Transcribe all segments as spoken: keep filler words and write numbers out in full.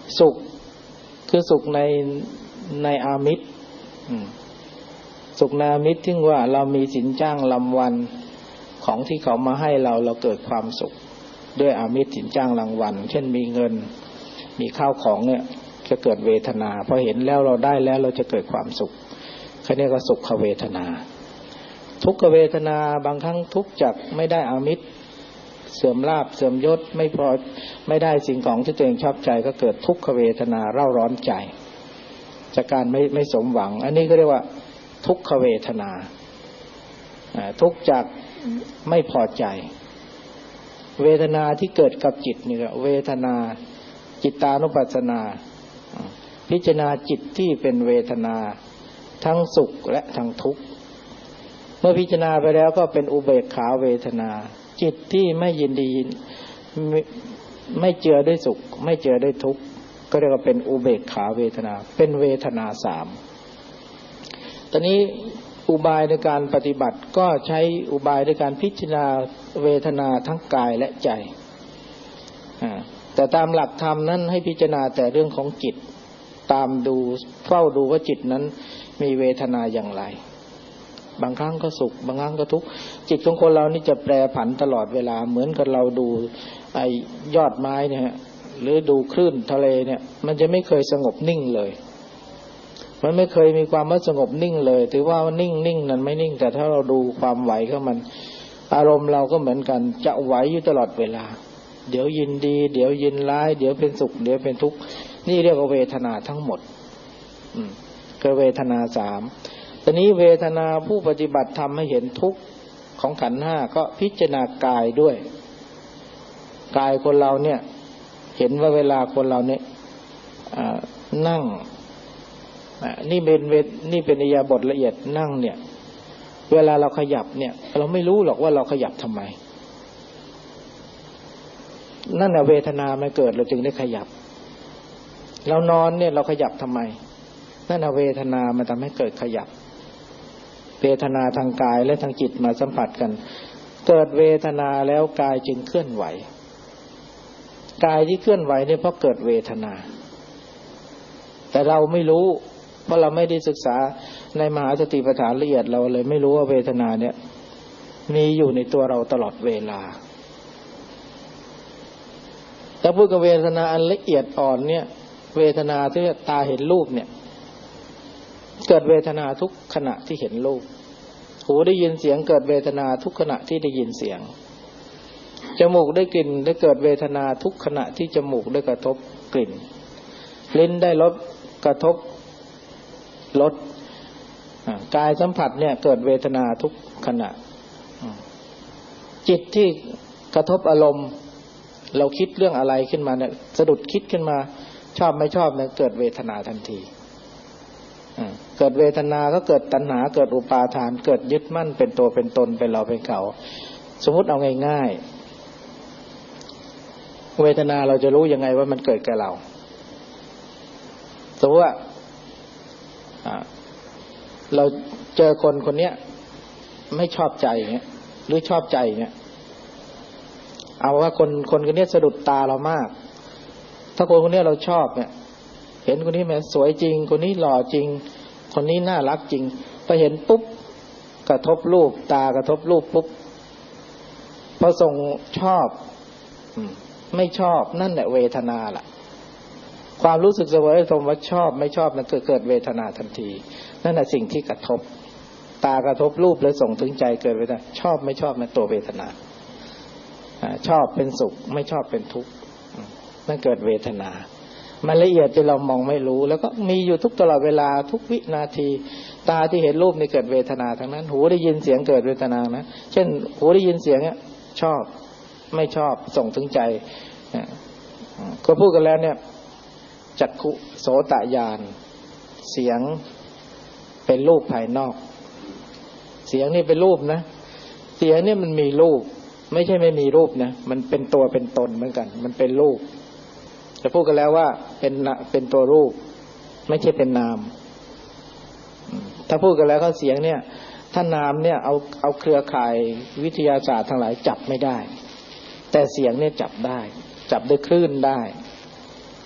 สุขคือสุขในในอามิตรสุขในอามิตรที่ว่าเรามีสินจ้างรางวัลของที่เขามาให้เราเราเกิดความสุขด้วยอามิตรสินจ้างรางวัลเช่นมีเงินมีข้าวของเนี่ยจะเกิดเวทนาพอเห็นแล้วเราได้แล้วเราจะเกิดความสุขเขาเรียกว่าสุขเวทนาทุกขเวทนาบางครั้งทุกข์จากไม่ได้อามิตรเสื่อมลาภเสื่อมยศไม่พอไม่ได้สิ่งของที่ตัวเองชอบใจก็เกิดทุกขเวทนาเร่าร้อนใจจากการไม่ไม่สมหวังอันนี้ก็เรียกว่าทุกขเวทนาทุกข์จากไม่พอใจเวทนาที่เกิดกับจิตนี่เวทนาจิตานุปัสสนาพิจารณาจิตที่เป็นเวทนาทั้งสุขและทั้งทุกข์เมื่อพิจารณาไปแล้วก็เป็นอุเบกขาเวทนาจิตที่ไม่ยินดีไม่ไม่เจือด้วยสุขไม่เจือด้วยทุกข์ก็เรียกว่าเป็นอุเบกขาเวทนาเป็นเวทนาสามตอนนี้อุบายในการปฏิบัติก็ใช้อุบายในการพิจารณาเวทนาทั้งกายและใจแต่ตามหลักธรรมนั้นให้พิจารณาแต่เรื่องของจิตตามดูเฝ้าดูว่าจิตนั้นมีเวทนาอย่างไรบางครั้งก็สุขบางครั้งก็ทุกข์จิตของคนเรานี่จะแปรผันตลอดเวลาเหมือนกับเราดูไอ้ยอดไม้เนี่ยหรือดูคลื่นทะเลเนี่ยมันจะไม่เคยสงบนิ่งเลยมันไม่เคยมีความว่าสงบนิ่งเลยถือว่านิ่งนิ่งนั้นไม่นิ่งแต่ถ้าเราดูความไหวของมันอารมณ์เราก็เหมือนกันจะไหวอยู่ตลอดเวลาเดี๋ยวยินดีเดี๋ยวยินร้ายเดี๋ยวเป็นสุขเดี๋ยวเป็นทุกข์นี่เรียกว่าเวทนาทั้งหมดอืมคือเวทนาสามตอนนี้เวทนาผู้ปฏิบัติทำให้เห็นทุกข์ของขันธ์ห้าก็พิจารณากายด้วยกายคนเราเนี่ยเห็นว่าเวลาคนเราเนี่ยนั่งนี่เป็นนี่เป็นอิริยาบถละเอียดนั่งเนี่ยเวลาเราขยับเนี่ยเราไม่รู้หรอกว่าเราขยับทำไมนั่นแหละเวทนามันเกิดเราจึงได้ขยับเรานอนเนี่ยเราขยับทำไมนั่นแหละเวทนามันทำให้เกิดขยับเวทนาทางกายและทางจิตมาสัมผัสกันเกิดเวทนาแล้วกายจึงเคลื่อนไหวกายที่เคลื่อนไหวเนี่ยเพราะเกิดเวทนาแต่เราไม่รู้เพราะเราไม่ได้ศึกษาในมหาสติปัฏฐานละเอียดเราเลยไม่รู้ว่าเวทนาเนี่ยมีอยู่ในตัวเราตลอดเวลาแต่พูดกับเวทนาอันละเอียดอ่อนเนี่ยเวทนาที่ตาเห็นรูปเนี่ยเกิดเวทนาทุกขณะที่เห็นรูปหูได้ยินเสียงเกิดเวทนาทุกขณะที่ได้ยินเสียงจมูกได้กลิ่นได้เกิดเวทนาทุกขณะที่จมูกได้กระทบกลิ่นลิ้นได้รสกระทบรสกายสัมผัสเนี่ยเกิดเวทนาทุกขณะจิตที่กระทบอารมณ์เราคิดเรื่องอะไรขึ้นมาเนี่ยสะดุดคิดขึ้นมาชอบไม่ชอบเนี่ยเกิดเวทนาทันทีเกิดเวทนาก็เกิดตัณหาเกิดอุปาทานเกิดยึดมั่นเป็นตัวเป็นตนเป็นเราเป็นเขาสมมุติเอาง่ายๆเวทนาเราจะรู้ยังไงว่ามันเกิดกับเราสมมติว่าเราเจอคนคนนี้ไม่ชอบใจอย่างเงี้ยหรือชอบใจอย่างเงี้ยเอาว่าคนคนคนนี้สะดุดตาเรามากถ้าคนคนนี้เราชอบเนี่ยเห็นคนนี้แม้สวยจริงคนนี้หล่อจริงคนนี้น่ารักจริงพอเห็นปุ๊บกระทบรูปตากระทบรูปปุ๊บพอส่งชอบไม่ชอบนั่นแหละเวทนาล่ะความรู้สึกเสวยสมว่าชอบไม่ชอบมันเกิดเกิดเวทนาทันทีนั่นแหละสิ่งที่กระทบตากระทบรูปแล้วส่งถึงใจเกิดเวทนาชอบไม่ชอบมันตัวเวทนาชอบเป็นสุขไม่ชอบเป็นทุกข์นั่นเกิดเวทนามันละเอียดจนเรามองไม่รู้แล้วก็มีอยู่ทุกตลอดเวลาทุกวินาทีตาที่เห็นรูปนี่เกิดเวทนาทั้งนั้นหูได้ยินเสียงเกิดเวทนานะเช่นหูได้ยินเสียงเนี่ยชอบไม่ชอบส่งถึงใจก็พูดกันแล้วเนี่ยจักขุโสตญาณเสียงเป็นรูปภายนอกเสียงนี่เป็นรูปนะเสียงนี่มันมีรูปไม่ใช่ไม่มีรูปนะมันเป็นตัวเป็นตนเหมือนกันมันเป็นรูปจะพูดกันแล้วว่าเป็นเป็นตัวรูปไม่ใช่เป็นนามถ้าพูดกันแล้วก็เสียงเนี่ยถ้านามเนี่ยเอาเอาเครือข่ายวิทยาศาสตร์ทั้งหลายจับไม่ได้แต่เสียงเนี่ยจับได้จับด้วยคลื่นได้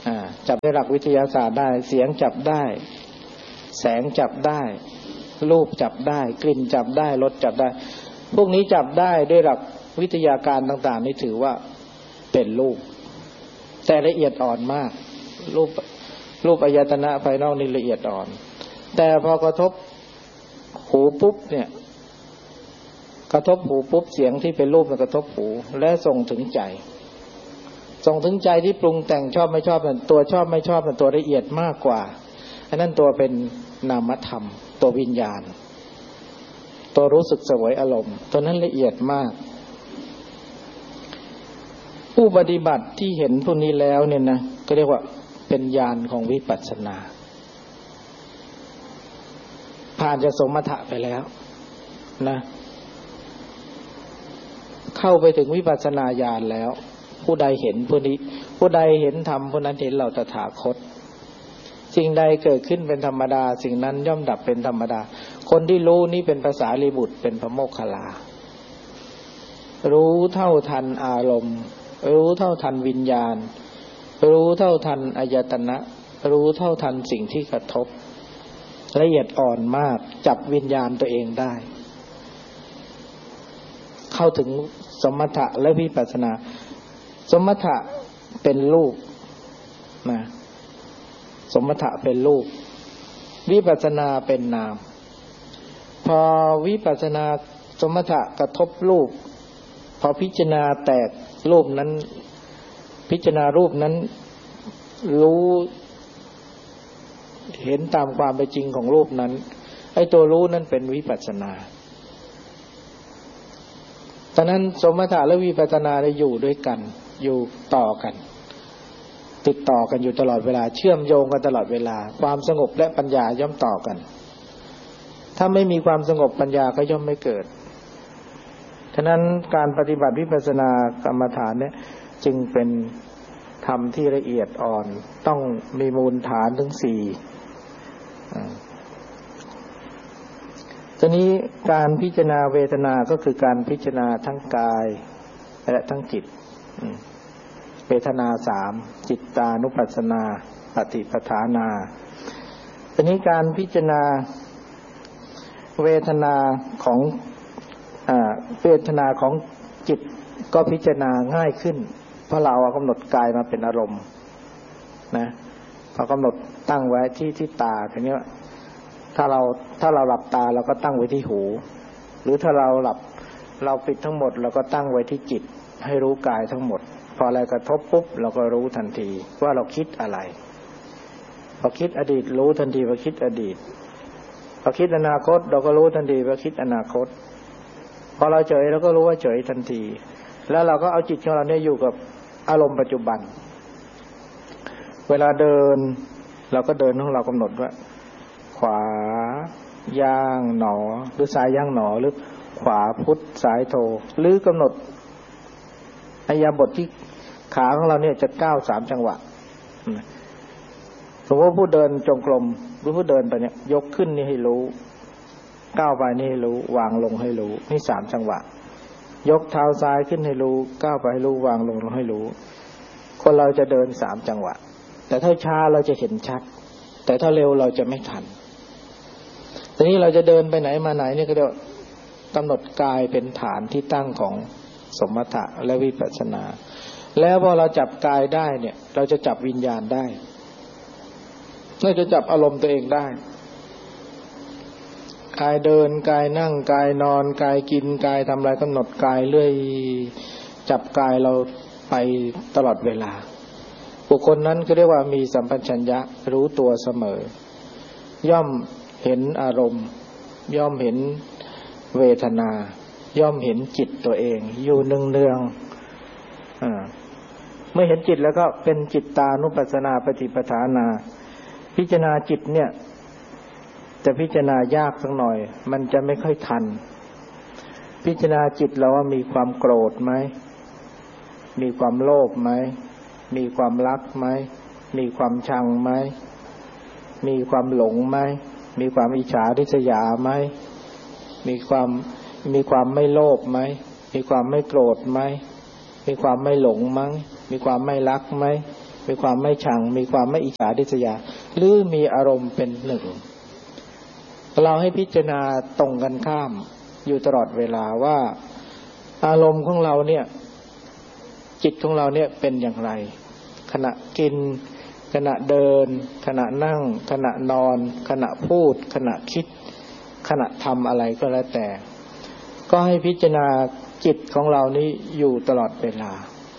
จับด้วยหลักวิทยาศาสตร์ได้เสียงจับได้แสงจับได้รูปจับได้กลิ่นจับได้รสจับได้พวกนี้จับได้ด้วยหลักวิทยาการต่างๆนี่ถือว่าเป็นรูปแต่ละเอียดอ่อนมากรูปรูปอายตนะภายนอกนี่ละเอียดอ่อนแต่พอกระทบหูปุ๊บเนี่ยกระทบหูปุ๊บเสียงที่เป็นรูปมันกระทบหูและส่งถึงใจส่งถึงใจที่ปรุงแต่งชอบไม่ชอบเป็นตัวชอบไม่ชอบเป็นตัวละเอียดมากกว่าอันนั้นตัวเป็นนามธรรมตัววิญญาณตัวรู้สึกเสวยอารมณ์ตัวนั้นละเอียดมากผู้ปฏิบัติที่เห็นพวกนี้แล้วเนี่ยนะก็เรียกว่าเป็นญาณของวิปัสสนาผ่านจากสมถะไปแล้วนะเข้าไปถึงวิปัสสนาญาณแล้วผู้ใดเห็นผู้นี้ผู้ใดเห็นธรรมผู้นั้นเห็นเราตถาคตสิ่งใดเกิดขึ้นเป็นธรรมดาสิ่งนั้นย่อมดับเป็นธรรมดาคนที่รู้นี้เป็นภาษาลีบุตรเป็นพระโมคคัลลารู้เท่าทันอารมณ์รู้เท่าทันวิญญาณรู้เท่าทันอายตนะรู้เท่าทันสิ่งที่กระทบละเอียดอ่อนมากจับวิญญาณตัวเองได้เข้าถึงสมถะและวิปัสสนาสมถะเป็นรูปนะสมถะเป็นรูปวิปัสสนาเป็นนามพอวิปัสสนาสมถะกระทบรูปพอพิจารณาแตกรูปนั้นพิจารณารูปนั้นรู้เห็นตามความเป็นจริงของรูปนั้นไอ้ตัวรู้นั้นเป็นวิปัสสนาตอนนั้นสมถะและวิปัสสนาได้อยู่ด้วยกันอยู่ต่อกันติดต่อกันอยู่ตลอดเวลาเชื่อมโยงกันตลอดเวลาความสงบและปัญญาย่อมต่อกันถ้าไม่มีความสงบปัญญาก็ย่อมไม่เกิดฉะนั้นการปฏิบัติวิปัสสนากรรมฐานเนี่ยจึงเป็นธรรมที่ละเอียดอ่อนต้องมีมูลฐานถึงสี่ทีนี้การพิจารณาเวทนาก็คือการพิจารณาทั้งกายและทั้งจิตเวทนาสามจิตตานุปัสสนาปฏิปทานาทีนี้การพิจารณาเวทนาของอ่าเวทนาของจิตก็พิจารณาง่ายขึ้นเพราะเรากำหนดกายมาเป็นอารมณ์นะพอกำหนดตั้งไว้ที่ที่ตาทีนี้ถ้าเราถ้าเราหลับตาเราก็ตั้งไว้ที่หูหรือถ้าเราหลับเราปิดทั้งหมดเราก็ตั้งไว้ที่จิตให้รู้กายทั้งหมดพออะไรกระทบปุ๊บเราก็รู้ทันทีว่าเราคิดอะไรพอคิดอดีตรู้ทันทีว่าคิดอดีตพอคิดอนาคตเราก็รู้ทันทีว่าคิดอนาคตพอเราเฉยเราก็รู้ว่าเฉยทันทีแล้วเราก็เอาจิตของเราเนี่ยอยู่กับอารมณ์ปัจจุบันเวลาเดินเราก็เดินของเรากำหนดว่าขวาย่างหนอหรือซ้ายย่างหนอหรือขวาพุทซ้ายโทหรือกำหนดอิริยาบถที่ขาของเราเนี่ยจะก้าวสามจังหวะสมมติผู้เดินจงกรมหรือผู้เดินไปเนี่ยยกขึ้นนี่ให้รู้ก้าวไปนี่ให้รู้วางลงให้รู้นี่สามจังหวะยกเท้าซ้ายขึ้นให้รู้ก้าวไปให้รู้วางลงลงให้รู้คนเราจะเดินสามจังหวะแต่ถ้าช้าเราจะเห็นชัดแต่ถ้าเร็วเราจะไม่ทันทีนี้เราจะเดินไปไหนมาไหนนี่ก็เรียกกำหนดกายเป็นฐานที่ตั้งของสมถะและวิปัสสนาแล้วพอเราจับกายได้เนี่ยเราจะจับวิญญาณได้เราจะจับอารมณ์ตัวเองได้กายเดินกายนั่งกายนอนกายกินกายทำอะไรกำหนดกายเรื่อยจับกายเราไปตลอดเวลาบุคคลนั้นก็เรียกว่ามีสัมปชัญญะรู้ตัวเสมอย่อมเห็นอารมณ์ย่อมเห็นเวทนาย่อมเห็นจิตตัวเองอยู่เนืองๆอ่าเมื่อเห็นจิตแล้วก็เป็นจิตตานุปัสสนาปฏิปทานาพิจารณาจิตเนี่ยจะพิจารณายากสักหน่อยมันจะไม่ค่อยทันพิจารณาจิตเราว่ามีความโกรธไหมมีความโลภไหมมีความรักไหมมีความชังไหมมีความหลงไหมมีความอิจฉาริษยาไหมมีความมีความไม่โลภไหมมีความไม่โกรธไหมมีความไม่หลงไหมมีความไม่รักไหมมีความไม่ชังมีความไม่อิจฉาริษยาหรือมีอารมณ์เป็นหนึ่งเราให้พิจารณาตรงกันข้ามอยู่ตลอดเวลาว่าอารมณ์ของเราเนี่ยจิตของเราเนี่ยเป็นอย่างไรขณะกินขณะเดินขณะนั่งขณะนอนขณะพูดขณะคิดขณะทำอะไรก็แล้วแต่ก็ให้พิจารณาจิตของเรานี้อยู่ตลอดเวลา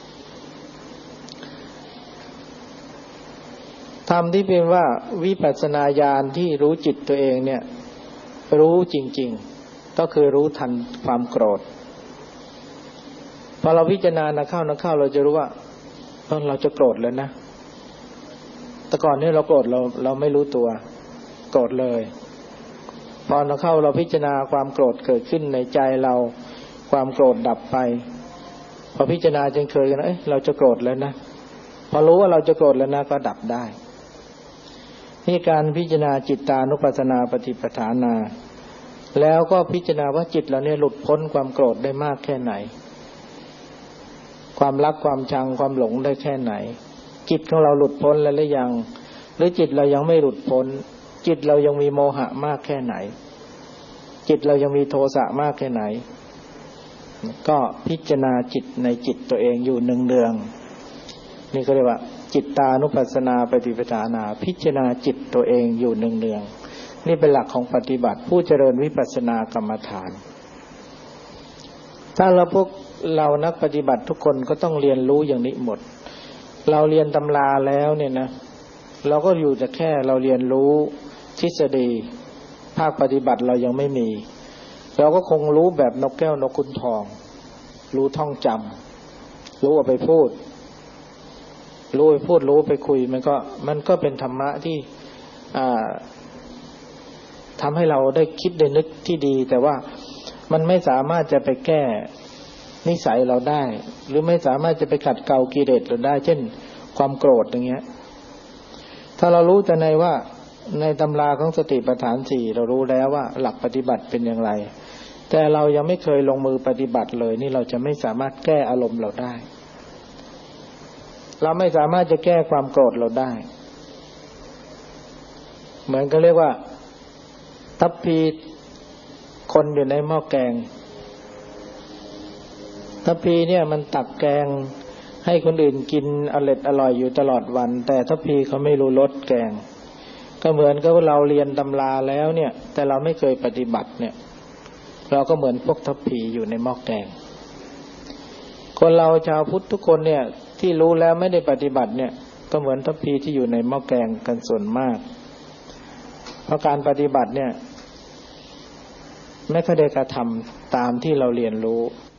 ธรรมที่เป็นว่าวิปัสสนาญาณที่รู้จิตตัวเองเนี่ยรู้จริงๆก็คือรู้ทันความโกรธพอเราพิจารณานะเข้านะเข้าเราจะรู้ว่าเราจะโกรธแล้วนะแต่ก่อนนี้เราโกรธเราเราไม่รู้ตัวโกรธเลยพอเราเข้าเราพิจารณาความโกรธเกิดขึ้นในใจเราความโกรธดับไปพอพิจารณาจนเคยกันเอ้ยเราจะโกรธแล้วนะพอรู้ว่าเราจะโกรธแล้วนะก็ดับได้นี่การพิจารณาจิตตานุปัสสนาปฏิปทานาแล้วก็พิจารณาว่าจิตเราเนี่ยหลุดพ้นความโกรธได้มากแค่ไหนความรักความชังความหลงได้แค่ไหนจิตของเราหลุดพ้นแล้วหรือยังหรือจิตเรายังไม่หลุดพ้นจิตเรายังมีโมหะมากแค่ไหนจิตเรายังมีโทสะมากแค่ไหนก็พิจารณาจิตในจิตตัวเองอยู่เนืองๆนี่ก็เรียกว่าจิตตานุปัสสนาปฏิปทานาพิจารณาจิตตัวเองอยู่เนืองๆนี่เป็นหลักของปฏิบัติผู้เจริญวิปัสสนากรรมฐานถ้าเราพวกเรานักปฏิบัติทุกคนก็ต้องเรียนรู้อย่างนี้หมดเราเรียนตำราแล้วเนี่ยนะเราก็อยู่แต่แค่เราเรียนรู้ทฤษฎีภาคปฏิบัติเรายังไม่มีเราก็คงรู้แบบนกแก้วนกขุนทองรู้ท่องจำรู้เอาไปพูดรู้ไปพูดรู้ไปคุยมันก็มันก็เป็นธรรมะที่อ่าทำให้เราได้คิดได้นึกที่ดีแต่ว่ามันไม่สามารถจะไปแก้นิสัยเราได้หรือไม่สามารถจะไปขัดเกลากิเลสเราได้เช่นความโกรธอย่างเงี้ยถ้าเรารู้แต่ในว่าในตำราของสติปัฏฐานสี่เรารู้แล้วว่าหลักปฏิบัติเป็นอย่างไรแต่เรายังไม่เคยลงมือปฏิบัติเลยนี่เราจะไม่สามารถแก้อารมณ์เราได้เราไม่สามารถจะแก้ความโกรธเราได้เหมือนก็เรียกว่าทัพพีคนอยู่ในหม้อแกงทัพพีเนี่ยมันตักแกงให้คนอื่นกินอร่อยอร่อยอยู่ตลอดวันแต่ทัพพีเขาไม่รู้รสแกงก็เหมือนกับเราเรียนตำราแล้วเนี่ยแต่เราไม่เคยปฏิบัติเนี่ยเราก็เหมือนพวกทัพพีอยู่ในหม้อแกงคนเราชาวพุทธทุกคนเนี่ยที่รู้แล้วไม่ได้ปฏิบัติเนี่ยก็เหมือนทัพพีที่อยู่ในหม้อแกงกันส่วนมากเพราะการปฏิบัติเนี่ยไม่ค่อยได้กระทำตามที่เราเรียนรู้